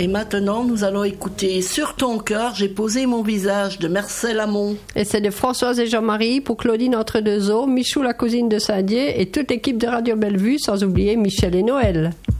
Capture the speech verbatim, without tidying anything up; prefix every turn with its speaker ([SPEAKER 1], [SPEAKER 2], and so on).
[SPEAKER 1] Et maintenant, nous allons écouter Sur ton cœur, j'ai posé mon visage de Marcel Amont.
[SPEAKER 2] Et c'est de Françoise et Jean-Marie pour Claudine Entre-deux-Eaux, Michou la cousine de Saint-Dié et toute l'équipe de Radio Bellevue, sans oublier Michel et Noël.